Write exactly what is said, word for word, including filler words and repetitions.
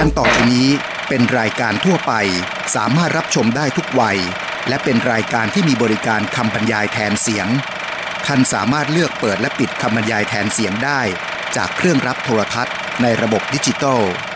การต่อไปนี้เป็นรายการทั่วไปสามารถรับชมได้ทุกวัยและเป็นรายการที่มีบริการคำบรรยายแทนเสียงท่านสามารถเลือกเปิดและปิดคำบรรยายแทนเสียงได้จากเครื่องรับโทรทัศน์ในระบบดิจิตอล